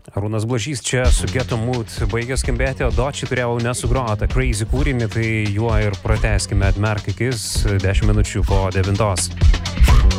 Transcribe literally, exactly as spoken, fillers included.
Arūnas Blažys čia su Ghetto Mood baigė skambėti, o Doči turėjau nesugrotą Crazy kūrinį, tai juo ir pratęskime Atmerk akis dešimt minučių po devintos.